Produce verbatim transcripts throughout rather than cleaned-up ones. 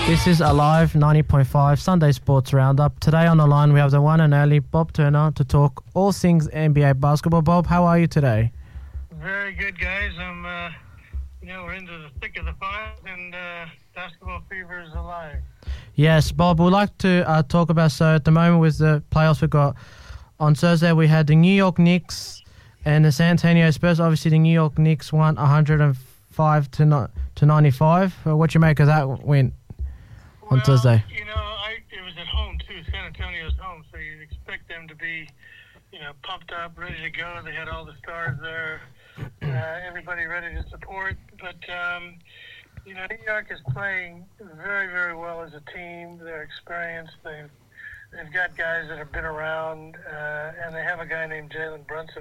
This is Alive ninety point five Sunday Sports Roundup. Today on the line we have the one and only Bob Turner to talk all things N B A basketball. Bob, how are you today? Very good, guys. I'm, uh, you know, we're into the thick of the finals and uh, basketball fever is alive. Yes, Bob, we'd like to uh, talk about, so at the moment with the playoffs we've got, on Thursday we had the New York Knicks and the San Antonio Spurs. Obviously the New York Knicks won one hundred five to ninety-five. What do you make of that win? On well, Thursday. You know, I, it was at home too. San Antonio's home, so you'd expect them to be, you know, pumped up, ready to go. They had all the stars there, uh, everybody ready to support. But um, you know, New York is playing very, very well as a team. They're experienced. They've they've got guys that have been around, uh, and they have a guy named Jalen Brunson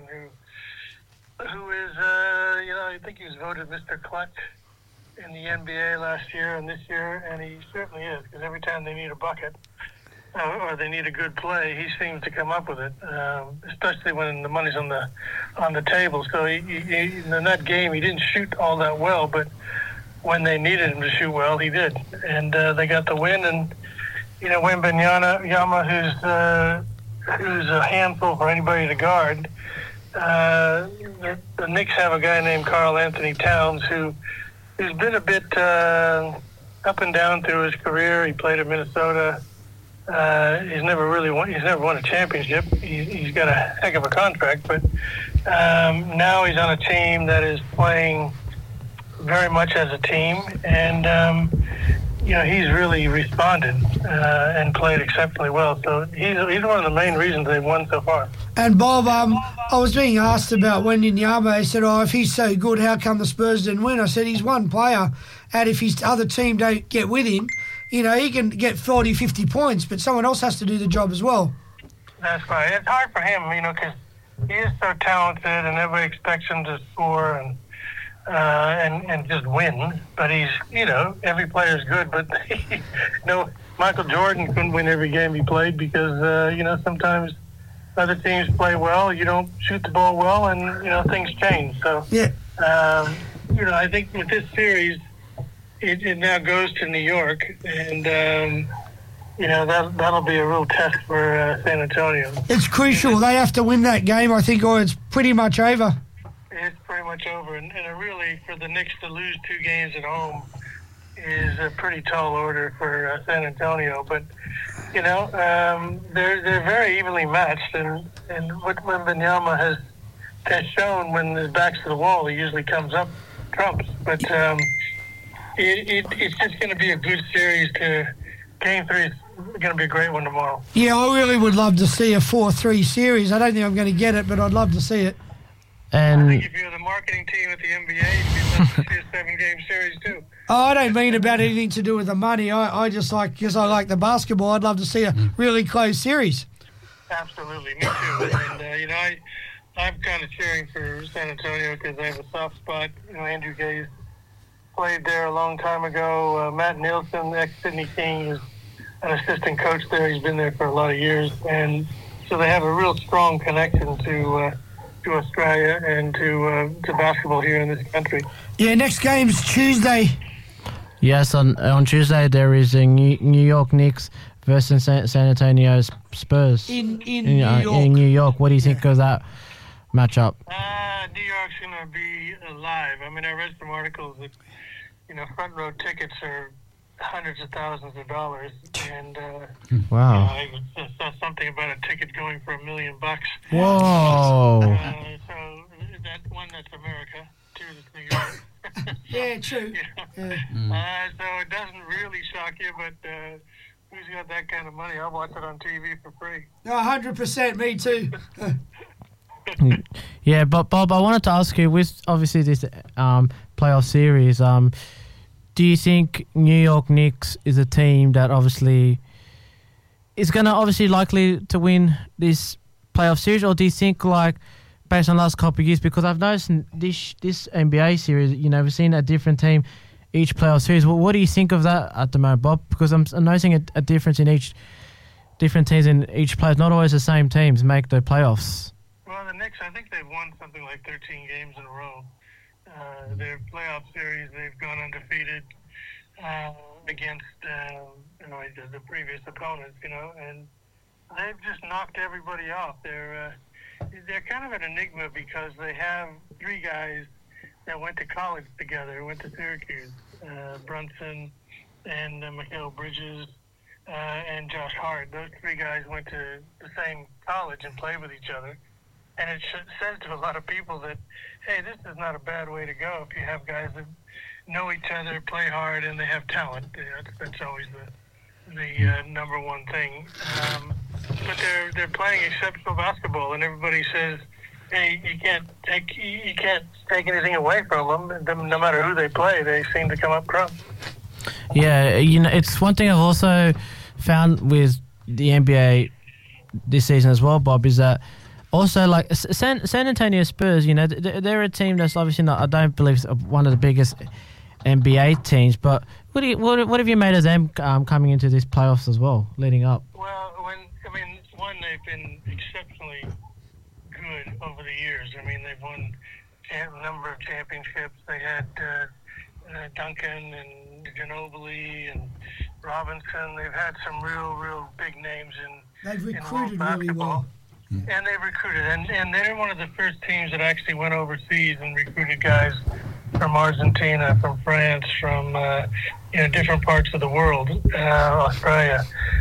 who who is, uh, you know, I think he was voted Mister Clutch in the N B A last year and this year, and he certainly is, because every time they need a bucket uh, or they need a good play, he seems to come up with it, um, especially when the money's on the on the table. So he, he, he, in that game, he didn't shoot all that well, but when they needed him to shoot well, he did, and uh, they got the win. And you know, Wembanyama, Yama, who's uh, who's a handful for anybody to guard. Uh, the, the Knicks have a guy named Karl Anthony Towns who. He's been a bit uh, up and down through his career. He played at Minnesota. Uh, he's never really won. He's never won a championship. He, he's got a heck of a contract, but um, now he's on a team that is playing very much as a team, and um, you know, he's really responded uh, and played exceptionally well. So he's he's one of the main reasons they've won so far. And Bob, um, I was being asked about Wembanyama. He said, "Oh, if he's so good, how come the Spurs didn't win?" I said, "He's one player, and if his other team don't get with him, you know, he can get forty, fifty points, but someone else has to do the job as well." That's right. It's hard for him, you know, because he is so talented, and everybody expects him to score and uh, and and just win. But he's, you know, every player is good, but you know, Michael Jordan couldn't win every game he played because uh, you know, sometimes other teams play well, you don't shoot the ball well, and you know, things change. So yeah, um, you know, I think with this series, it, it now goes to New York, and um, you know, that that'll be a real test for uh, San Antonio. It's crucial. They have to win that game, I think, or it's pretty much over. It's pretty much over, and, and really for the Knicks to lose two games at home is a pretty tall order for uh, San Antonio. But you know, um, they're they're very evenly matched, and and what Wembanyama has has shown when his back's to the wall, he usually comes up trumps. But um, it, it it's just going to be a good series. To game three is going to be a great one tomorrow. Yeah, I really would love to see a four three series. I don't think I'm going to get it, but I'd love to see it. And I think if you're the marketing team at the N B A, you'd love to see a seven-game series too. Oh, I don't mean about anything to do with the money. I, I just like, because I like the basketball, I'd love to see a really close series. Absolutely, me too. And, uh, you know, I, I'm kind of cheering for San Antonio because I have a soft spot. You know, Andrew Gaze played there a long time ago. Uh, Matt Nielsen, ex-Sydney King, is an assistant coach there. He's been there for a lot of years. And so they have a real strong connection to uh, to Australia and to uh, to basketball here in this country. Yeah, next game's Tuesday. yes, on on Tuesday there is a New, New York Knicks versus San, San Antonio Spurs In in, in, New uh, York. in New York. What do you think of that matchup? Uh, New York's going to be alive. I mean, I read some articles that, you know, front row tickets are hundreds of thousands of dollars, and uh, Wow. I saw something about a ticket going for a million bucks. Whoa. Uh, so that one, that's America. Two, that's New York. Yeah, true. Yeah. Yeah. Uh, so it doesn't really shock you, but uh, who's got that kind of money? I'll watch it on T V for free. No, one hundred percent, me too. Yeah, but Bob, I wanted to ask you, with obviously this um, playoff series, um, do you think New York Knicks is a team that obviously is going to obviously likely to win this playoff series, or do you think, like, based on the last couple of years, because I've noticed in this this N B A series, you know, we've seen a different team each playoff series. Well, what do you think of that at the moment, Bob? Because I'm noticing a, a difference in each different teams in each playoff. Not always the same teams make the playoffs. Well, the Knicks, I think they've won something like thirteen games in a row. Uh, their playoff series, they've gone undefeated. Uh, against uh, you know the, the previous opponents, you know, and they've just knocked everybody off. They're uh, they're kind of an enigma because they have three guys that went to college together, went to Syracuse, uh, Brunson and uh, Mikal Bridges uh, and Josh Hart. Those three guys went to the same college and played with each other. And it sh- says to a lot of people that, hey, this is not a bad way to go if you have guys that know each other, play hard, and they have talent. You know, that's, that's always the the uh, number one thing. Um, but they're they're playing exceptional basketball, and everybody says, hey, you can't take you can't take anything away from them. No matter who they play, they seem to come up crumbs. Yeah, you know, it's one thing I've also found with the N B A this season as well, Bob, is that also like San, San Antonio Spurs, you know, they're a team that's obviously not, I don't believe, one of the biggest N B A teams, but what do you, what, what have you made of them um, coming into these playoffs as well, leading up? Well, when I mean, one, they've been exceptionally good over the years. I mean, they've won a number of championships. They had uh, uh, Duncan and Ginobili and Robinson. They've had some real, real big names in They've in recruited world really well. basketball. And they've recruited, and, and they're one of the first teams that actually went overseas and recruited guys from Argentina, from France, from uh, you know different parts of the world, uh, Australia,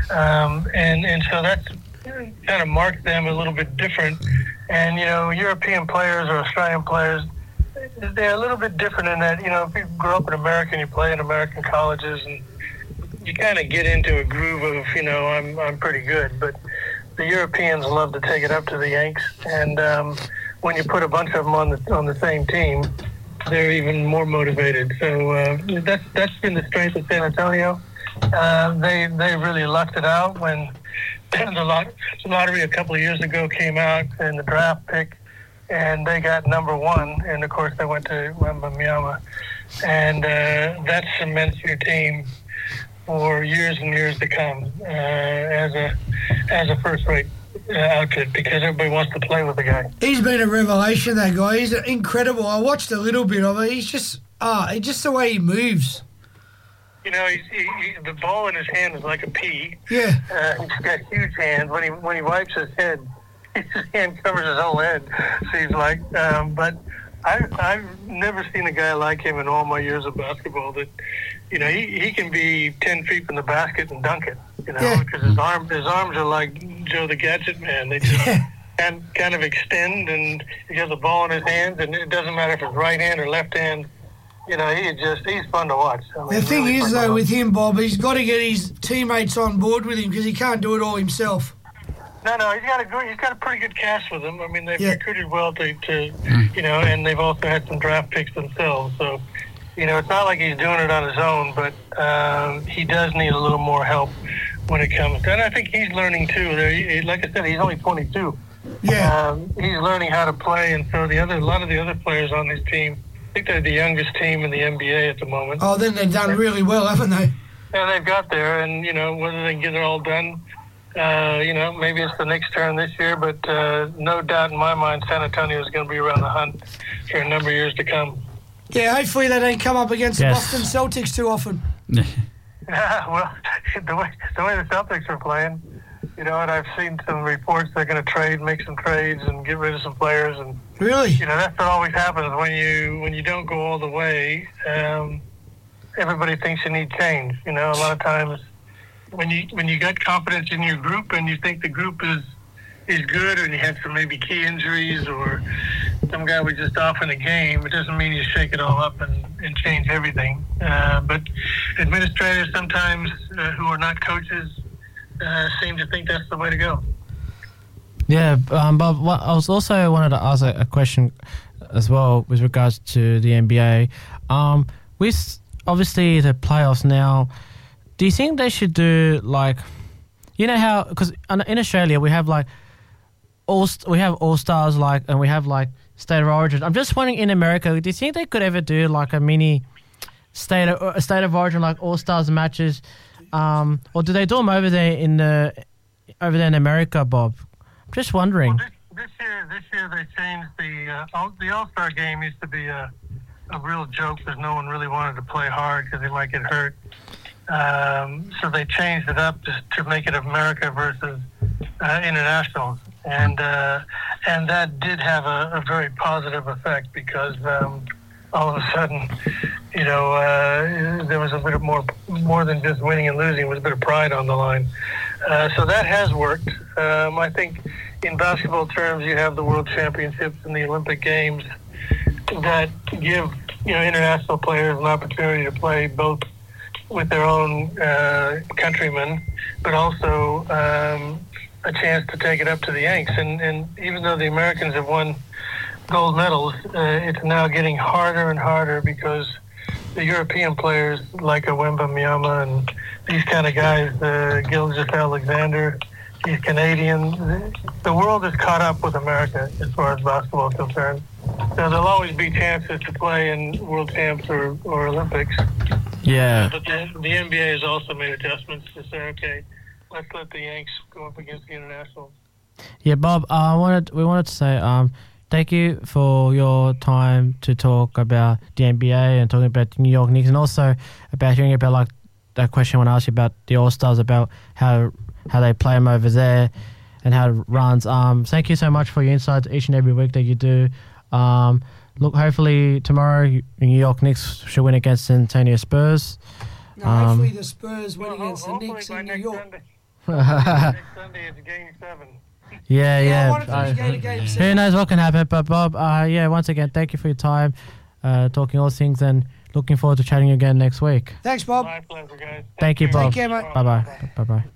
um, and and so that's kind of marked them a little bit different. And you know, European players or Australian players, they're a little bit different in that you know if you grow up in America and you play in American colleges, and you kind of get into a groove of you know I'm I'm pretty good, but the Europeans love to take it up to the Yanks, and um, when you put a bunch of them on the on the same team, they're even more motivated. So uh, that's that's been the strength of San Antonio. Uh, they they really lucked it out when the lot, lottery a couple of years ago came out and the draft pick, and they got number one, and of course they went to Wembanyama, and uh, that cements your team for years and years to come uh, as a as a first-rate uh, outfit because everybody wants to play with the guy. He's been a revelation, that guy. He's incredible. I watched a little bit of it. He's just, ah, uh, just the way he moves. You know, he's, he, he, the ball in his hand is like a pea. Yeah. Uh, he's got huge hands. When he when he wipes his head, his hand covers his whole head. Seems like, um, but I, I've never seen a guy like him in all my years of basketball. That, you know, he, he can be ten feet from the basket and dunk it. You know, Yeah. because his arm his arms are like Joe the Gadget Man. They just can kind of extend, and he has the ball in his hands, and it doesn't matter if it's right hand or left hand. You know, he just he's fun to watch. I mean, The thing really is, fun to though, watch. with him, Bob, he's got to get his teammates on board with him because he can't do it all himself. No, no, he's got a good, he's got a pretty good cast with him. I mean, they've Yeah. recruited well to, to, you know, and they've also had some draft picks themselves. So, you know, it's not like he's doing it on his own, but um, he does need a little more help when it comes to. And I think he's learning too. There, he, like I said, he's only twenty-two. Yeah. Um, he's learning how to play, and so the other, a lot of the other players on this team, I think they're the youngest team in the N B A at the moment. Oh, then they've done really well, haven't they? And they've got there, and you know whether they can get it all done, uh, you know maybe it's the next turn this year, but uh, no doubt in my mind, San Antonio is going to be around the hunt for a number of years to come. Yeah, hopefully they don't come up against Yes. the Boston Celtics too often. Well, the way the way the Celtics are playing, you know, and I've seen some reports they're going to trade, make some trades, and get rid of some players, and Really? you know that's what always happens when you when you don't go all the way. Um, everybody thinks you need change. You know, a lot of times when you when you got confidence in your group and you think the group is is good, and you had some maybe key injuries or some guy was just off in the game, it doesn't mean you shake it all up and, and change everything. Uh, but administrators sometimes uh, who are not coaches uh, seem to think that's the way to go. Yeah, um, Bob, what, I was also wanted to ask a, a question as well with regards to the N B A. Um, with obviously the playoffs now, do you think they should do like, you know how, because in Australia we have like, all we have all stars like, and we have like state of origin. I'm just wondering in America, do you think they could ever do like a mini state of a state of origin like all stars matches, um, or do they do them over there in the over there in America, Bob? I'm just wondering. Well, this, this year, this year they changed the uh, all, the All Star game used to be a a real joke because no one really wanted to play hard because they might get hurt. Um, so they changed it up just to make it America versus uh, internationals, and uh, and that did have a, a very positive effect because um, all of a sudden, you know, uh, there was a bit of more more than just winning and losing. There was a bit of pride on the line. Uh, so that has worked. Um, I think in basketball terms, you have the World Championships and the Olympic Games that give, you know, international players an opportunity to play both with their own uh, countrymen, but also um, a chance to take it up to the Yanks. And, and even though the Americans have won gold medals, uh, it's now getting harder and harder because the European players like a Wembanyama and these kind of guys, uh, Gilgeous-Alexander, these Canadians, the world has caught up with America as far as basketball is concerned. So there'll always be chances to play in World Champs or, or Olympics. Yeah. But the, the N B A has also made adjustments to say, okay, let's let the Yanks go up against the internationals. Yeah, Bob, uh, I wanted we wanted to say um, thank you for your time to talk about the N B A and talking about the New York Knicks, and also about hearing about like that question when I asked you about the All Stars, about how how they play them over there and how it runs. Um, thank you so much for your insights each and every week that you do. Um, look, hopefully tomorrow the New York Knicks should win against San Antonio Spurs. No, Um, hopefully the Spurs win Well, against the hopefully Knicks by in New next York. Sunday, yeah, next Sunday it's game seven. yeah. Yeah, I wanted I- them to go to game Who seven. knows what can happen? But Bob, uh, yeah, once again, thank you for your time, uh, talking all things, and looking forward to chatting again next week. Thanks, Bob. My pleasure, guys. Thank you, care. Bob. Take care, mate. Bye bye. Bye bye.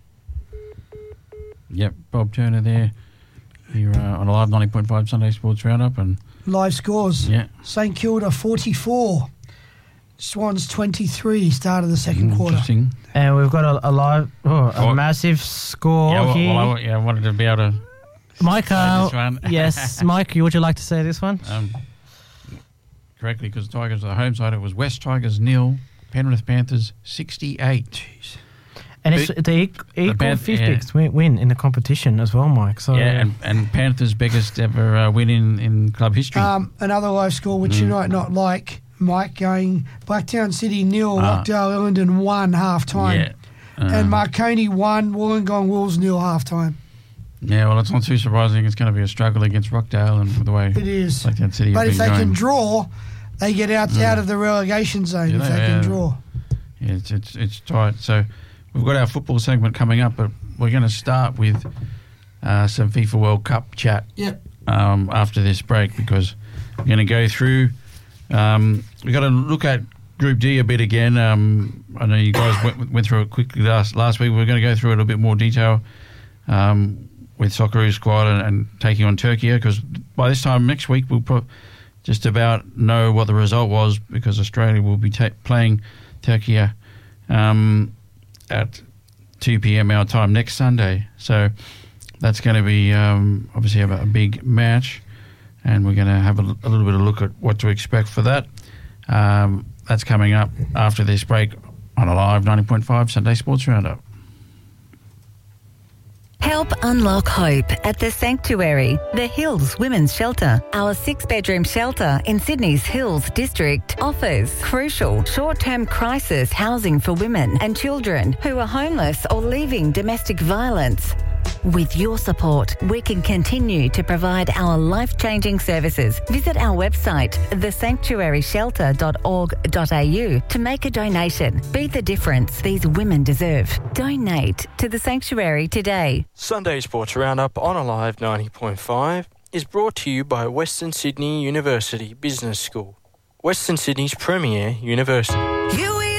Yep, Bob Turner there. You're uh, on a live ninety point five Sunday Sports Roundup, and Live scores. yeah, St Kilda forty-four. Swans twenty-three, start of the second quarter. interesting. And we've got a, a live, oh, a Oh. massive score Yeah, well, here. well, I, yeah, I wanted to be able to Mike, say uh, this one. yes, Mike, would you like to say this one? um, correctly, because Tigers are the home side. It was West Tigers nil, Penrith Panthers sixty-eight. And it's Big- the equal, equal Pan- fiftieth win, win in the competition as well, Mike. So Yeah, and, and Panthers' biggest ever uh, win in, in club history. Um, another live score, which you Mm. might not like, Mike, going Blacktown City nil, Ah. Rockdale Illingdon one half time. yeah. And Um, Marconi one, Wollongong Wolves nil half time. Yeah, well, it's not too surprising. It's going to be a struggle against Rockdale and the way It is. Blacktown City But have if been they going. can draw, they get out, Mm. out of the relegation zone Do if they? they can Yeah. draw. Yeah, it's, it's it's tight. So we've got our football segment coming up, but we're going to start with uh, some FIFA World Cup chat Yep. um, after this break, because we're going to go through. Um, we've got to look at Group D a bit again. Um, I know you guys went, went through it quickly last last week. We're going to go through it in a bit more detail um, with Socceroos squad and, and taking on Turkey, because by this time next week we'll pro- just about know what the result was, because Australia will be ta- playing Turkey um, at two p.m. our time next Sunday. So that's going to be um, obviously a, a big match, and we're going to have a, a little bit of look at what to expect for that. Um, that's coming up after this break on a live ninety point five Sunday Sports Roundup. Help unlock hope at The Sanctuary, the Hills Women's Shelter. Our six-bedroom shelter in Sydney's Hills District offers crucial short-term crisis housing for women and children who are homeless or leaving domestic violence. With your support, we can continue to provide our life-changing services. Visit our website, the sanctuary shelter dot org dot a u, to make a donation. Be the difference these women deserve. Donate to The Sanctuary today. Sunday Sports Roundup on Alive ninety point five is brought to you by Western Sydney University Business School, Western Sydney's premier university. You